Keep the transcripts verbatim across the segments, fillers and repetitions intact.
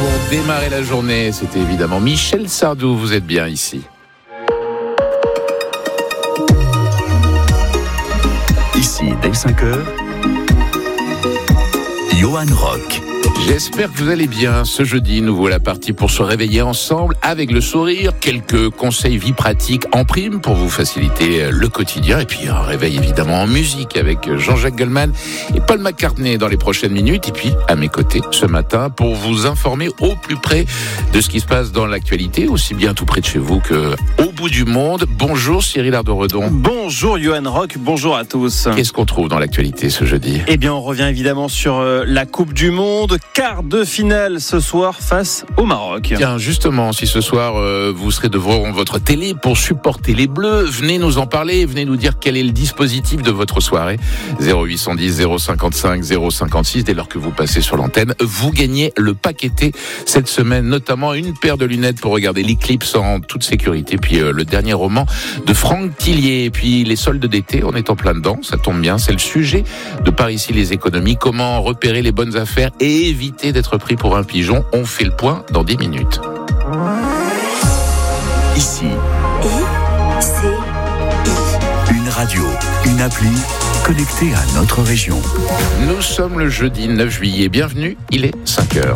pour démarrer la journée, c'était évidemment Michel Sardou. Vous êtes bien ici. Ici, dès cinq heures, Johan Rock. J'espère que vous allez bien. Ce jeudi, nous voilà partis pour se réveiller ensemble avec le sourire. Quelques conseils vie pratique en prime pour vous faciliter le quotidien. Et puis un réveil évidemment en musique avec Jean-Jacques Goldman et Paul McCartney dans les prochaines minutes. Et puis à mes côtés ce matin pour vous informer au plus près de ce qui se passe dans l'actualité, aussi bien tout près de chez vous que au bout du monde. Bonjour Cyril Ardo-Redon. Bonjour Johan Rock, bonjour à tous. Qu'est-ce qu'on trouve dans l'actualité ce jeudi ? Eh bien on revient évidemment sur euh, la Coupe du Monde. Quart de finale ce soir face au Maroc. Tiens, justement, si ce soir euh, vous serez devant votre télé pour supporter les Bleus, venez nous en parler, venez nous dire quel est le dispositif de votre soirée. zéro huit cent dix, zéro cinquante-cinq, zéro cinquante-six, dès lors que vous passez sur l'antenne, vous gagnez le paqueté cette semaine, notamment une paire de lunettes pour regarder l'éclipse en toute sécurité, puis euh, le dernier roman de Franck Tillier, et puis les soldes d'été, on est en plein dedans, ça tombe bien, c'est le sujet de Par ici les économies, comment repérer les bonnes affaires et éviter d'être pris pour un pigeon. On fait le point dans dix minutes. Ici, I, C, I. une radio, une appli connectée à notre région. Nous sommes le jeudi neuf juillet. Bienvenue, il est cinq heures.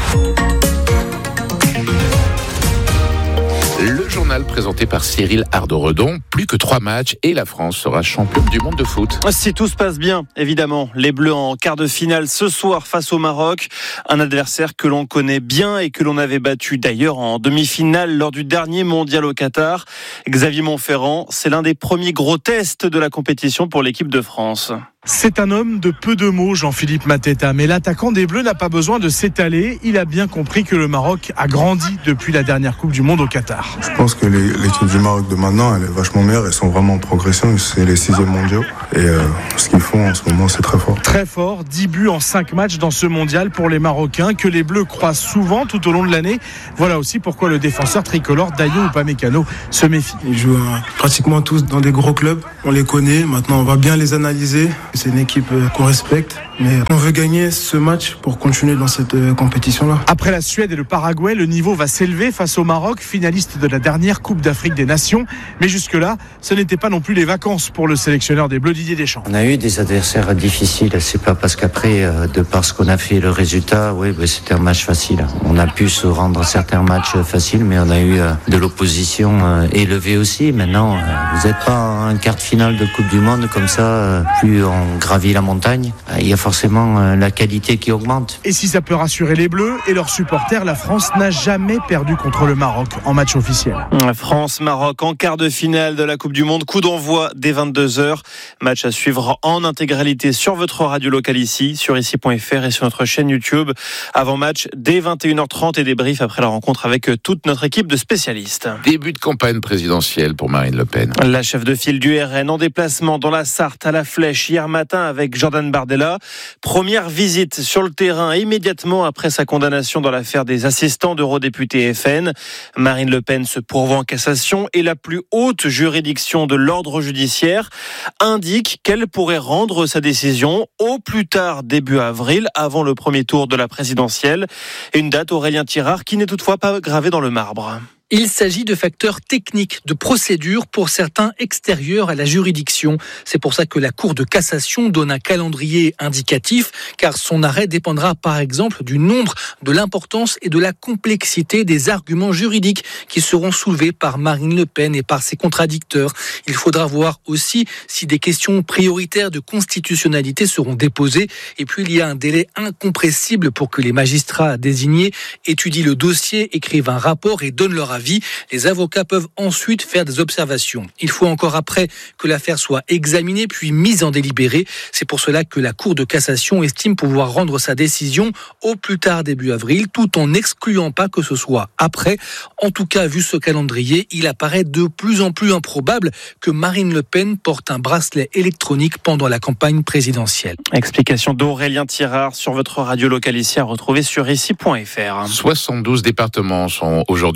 Le journal présenté par Cyril Ardo-Redon. Plus que trois matchs et la France sera championne du monde de foot. Si tout se passe bien, évidemment, les Bleus en quart de finale ce soir face au Maroc. Un adversaire que l'on connaît bien et que l'on avait battu d'ailleurs en demi-finale lors du dernier mondial au Qatar. Xavier Monferrand, c'est l'un des premiers gros tests de la compétition pour l'équipe de France. C'est un homme de peu de mots, Jean-Philippe Mateta, mais l'attaquant des Bleus n'a pas besoin de s'étaler. Il a bien compris que le Maroc a grandi depuis la dernière Coupe du Monde au Qatar. Je pense que l'équipe du Maroc de maintenant, elle est vachement meilleure. Ils sont vraiment en progression. C'est les sixième mondiaux. Et euh, ce qu'ils font en ce moment, c'est très fort. Très fort, dix buts en cinq matchs dans ce mondial pour les Marocains, que les Bleus croisent souvent tout au long de l'année. Voilà aussi pourquoi le défenseur tricolore Dayo Upamecano se méfie. Ils jouent euh, pratiquement tous dans des gros clubs. On les connaît. Maintenant, on va bien les analyser. C'est une équipe qu'on respecte, mais on veut gagner ce match pour continuer dans cette compétition-là. Après la Suède et le Paraguay, le niveau va s'élever face au Maroc, finaliste de la dernière Coupe d'Afrique des Nations. Mais jusque-là, ce n'était pas non plus les vacances pour le sélectionneur des Bleus, Didier Deschamps. On a eu des adversaires difficiles. C'est pas parce qu'après, de par ce qu'on a fait, le résultat, oui, bah, c'était un match facile. On a pu se rendre certains matchs faciles, mais on a eu de l'opposition élevée aussi. Maintenant, vous n'êtes pas en quart de finale de Coupe du Monde comme ça, plus on gravit la montagne, il y a forcément la qualité qui augmente. Et si ça peut rassurer les Bleus et leurs supporters, la France n'a jamais perdu contre le Maroc en match officiel. France-Maroc en quart de finale de la Coupe du Monde, coup d'envoi dès vingt-deux heures. Match à suivre en intégralité sur votre radio locale ici, sur ici point f r et sur notre chaîne YouTube. Avant match dès vingt et une heures trente et débrief après la rencontre avec toute notre équipe de spécialistes. Début de campagne présidentielle pour Marine Le Pen. La chef de file du R N en déplacement dans la Sarthe à la Flèche hier matin avec Jordan Bardella. Première visite sur le terrain immédiatement après sa condamnation dans l'affaire des assistants d'eurodéputés F N. Marine Le Pen se pourvoit en cassation et la plus haute juridiction de l'ordre judiciaire indique qu'elle pourrait rendre sa décision au plus tard début avril, avant le premier tour de la présidentielle. Une date, Aurélien Tirard, qui n'est toutefois pas gravée dans le marbre. Il s'agit de facteurs techniques, de procédures pour certains extérieurs à la juridiction. C'est pour ça que la Cour de cassation donne un calendrier indicatif, car son arrêt dépendra par exemple du nombre, de l'importance et de la complexité des arguments juridiques qui seront soulevés par Marine Le Pen et par ses contradicteurs. Il faudra voir aussi si des questions prioritaires de constitutionnalité seront déposées. Et puis il y a un délai incompressible pour que les magistrats désignés étudient le dossier, écrivent un rapport et donnent leur avis. Les avocats peuvent ensuite faire des observations. Il faut encore après que l'affaire soit examinée puis mise en délibéré. C'est pour cela que la Cour de cassation estime pouvoir rendre sa décision au plus tard début avril, tout en n'excluant pas que ce soit après. En tout cas, vu ce calendrier, il apparaît de plus en plus improbable que Marine Le Pen porte un bracelet électronique pendant la campagne présidentielle. Explication d'Aurélien Tirard sur votre radio locale ici à retrouver sur ici point f r. soixante-douze départements sont aujourd'hui en vigilance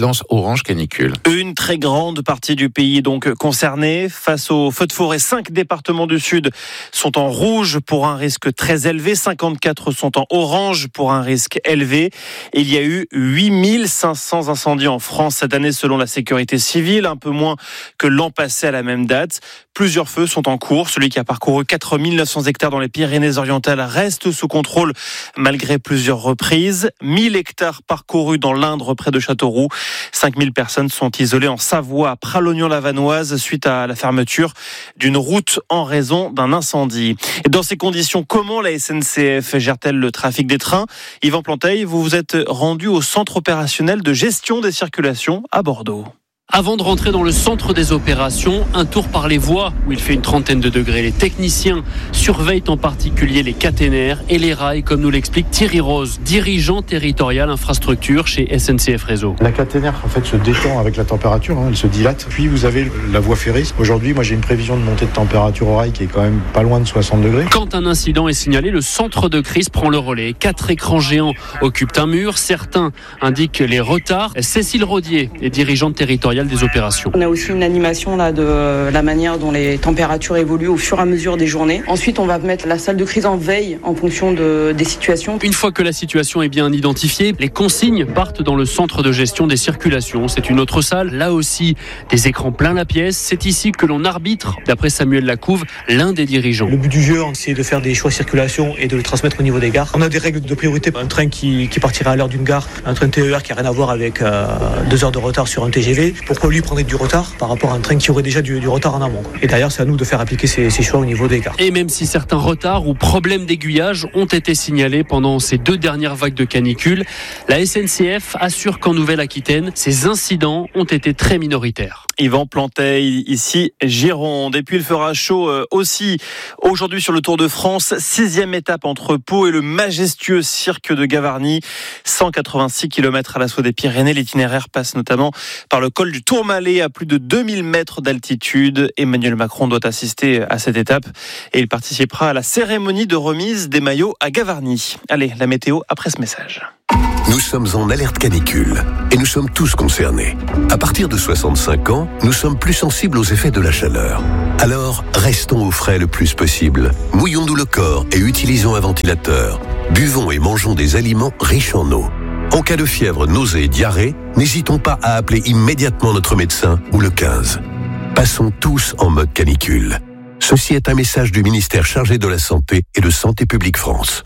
vigilance orange canicule. Une très grande partie du pays est donc concernée. Face aux feux de forêt, cinq départements du Sud sont en rouge pour un risque très élevé. cinquante-quatre sont en orange pour un risque élevé. Il y a eu huit mille cinq cents incendies en France cette année selon la sécurité civile, un peu moins que l'an passé à la même date. Plusieurs feux sont en cours. Celui qui a parcouru quatre mille neuf cents hectares dans les Pyrénées-Orientales reste sous contrôle malgré plusieurs reprises. mille hectares parcourus dans l'Indre près de Châteauroux. cinq mille personnes sont isolées en Savoie, à Pralognan-la-Vanoise, suite à la fermeture d'une route en raison d'un incendie. Et dans ces conditions, comment la S N C F gère-t-elle le trafic des trains ? Yvan Planteil, vous vous êtes rendu au centre opérationnel de gestion des circulations à Bordeaux. Avant de rentrer dans le centre des opérations, un tour par les voies où il fait une trentaine de degrés. Les techniciens surveillent en particulier les caténaires et les rails, comme nous l'explique Thierry Rose, dirigeant territorial infrastructure chez S N C F Réseau. La caténaire en fait se détend avec la température, hein, elle se dilate. Puis vous avez la voie ferrée. Aujourd'hui, moi j'ai une prévision de montée de température au rail qui est quand même pas loin de soixante degrés. Quand un incident est signalé, le centre de crise prend le relais. Quatre écrans géants occupent un mur. Certains indiquent les retards. Cécile Rodier est dirigeante territoriale des opérations. On a aussi une animation là de la manière dont les températures évoluent au fur et à mesure des journées. Ensuite, on va mettre la salle de crise en veille en fonction de, des situations. Une fois que la situation est bien identifiée, les consignes partent dans le centre de gestion des circulations. C'est une autre salle, là aussi des écrans plein la pièce. C'est ici que l'on arbitre, d'après Samuel Lacouve, l'un des dirigeants. Le but du jeu, c'est de faire des choix de circulation et de le transmettre au niveau des gares. On a des règles de priorité. Un train qui, qui partira à l'heure d'une gare, un train T E R qui n'a rien à voir avec euh, deux heures de retard sur un T G V. Pourquoi lui prendrait du retard par rapport à un train qui aurait déjà du, du retard en amont. Et derrière, c'est à nous de faire appliquer ces, ces choix au niveau des gares. Et même si certains retards ou problèmes d'aiguillage ont été signalés pendant ces deux dernières vagues de canicule, la S N C F assure qu'en Nouvelle-Aquitaine, ces incidents ont été très minoritaires. Yvan Planteil, ici Gironde. Et puis il fera chaud aussi aujourd'hui sur le Tour de France. Sixième étape entre Pau et le majestueux cirque de Gavarnie. cent quatre-vingt-six kilomètres à l'assaut des Pyrénées. L'itinéraire passe notamment par le col du Tourmalet à plus de deux mille mètres d'altitude. Emmanuel Macron doit assister à cette étape et il participera à la cérémonie de remise des maillots à Gavarnie. Allez, la météo après ce message. Nous sommes en alerte canicule et nous sommes tous concernés. À partir de soixante-cinq ans, nous sommes plus sensibles aux effets de la chaleur. Alors, restons au frais le plus possible. Mouillons-nous le corps et utilisons un ventilateur. Buvons et mangeons des aliments riches en eau. En cas de fièvre, nausée et diarrhée, n'hésitons pas à appeler immédiatement notre médecin ou le quinze. Passons tous en mode canicule. Ceci est un message du ministère chargé de la Santé et de Santé publique France.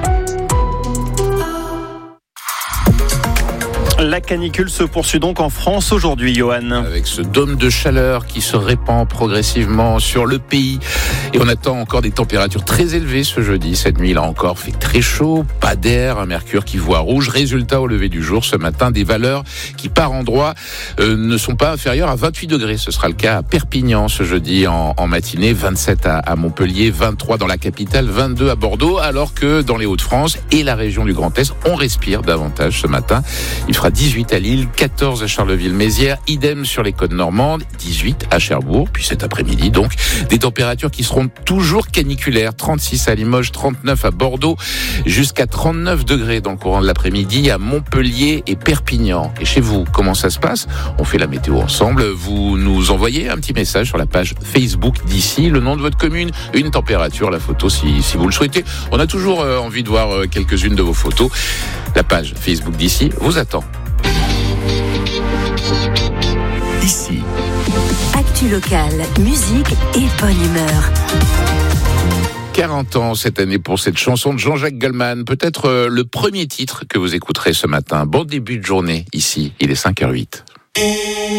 La canicule se poursuit donc en France aujourd'hui, Johan. Avec ce dôme de chaleur qui se répand progressivement sur le pays. Et on attend encore des températures très élevées ce jeudi. Cette nuit, là encore, fait très chaud, pas d'air, un mercure qui voit rouge. Résultat au lever du jour ce matin, des valeurs qui par endroits euh, ne sont pas inférieures à vingt-huit degrés. Ce sera le cas à Perpignan ce jeudi en, en matinée, vingt-sept à, à Montpellier, vingt-trois dans la capitale, vingt-deux à Bordeaux, alors que dans les Hauts-de-France et la région du Grand Est, on respire davantage ce matin. Il fera dix-huit à Lille, quatorze à Charleville-Mézières, idem sur les côtes normandes, dix-huit à Cherbourg, puis cet après-midi donc, des températures qui seront toujours caniculaires, trente-six à Limoges, trente-neuf à Bordeaux, jusqu'à trente-neuf degrés dans le courant de l'après-midi à Montpellier et Perpignan. Et chez vous, comment ça se passe ? On fait la météo ensemble, vous nous envoyez un petit message sur la page Facebook d'ici, le nom de votre commune, une température, la photo si, si vous le souhaitez. On a toujours euh, envie de voir euh, quelques-unes de vos photos. La page Facebook d'ici vous attend. Ici. Actu locale, musique et bonne humeur. quarante ans cette année pour cette chanson de Jean-Jacques Goldman. Peut-être euh, le premier titre que vous écouterez ce matin. Bon début de journée ici, il est cinq heures huit.